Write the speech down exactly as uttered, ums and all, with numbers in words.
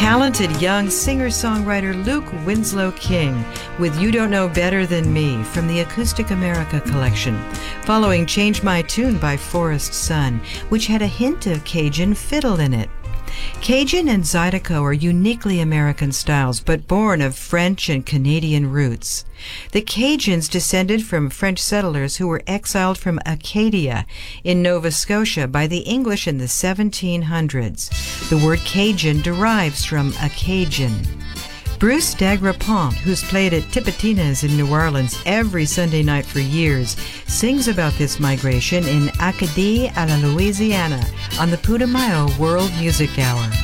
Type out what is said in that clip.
talented young singer-songwriter Luke Winslow King with You Don't Know Better Than Me from the Acoustic America collection, following Change My Tune by Forest Sun, which had a hint of Cajun fiddle in it. Cajun and Zydeco are uniquely American styles, but born of French and Canadian roots. The Cajuns descended from French settlers who were exiled from Acadia in Nova Scotia by the English in the seventeen hundreds. The word Cajun derives from Acadian. Bruce Dagrapont, who's played at Tipitina's in New Orleans every Sunday night for years, sings about this migration in Acadie à la Louisiana on the Putumayo World Music Hour.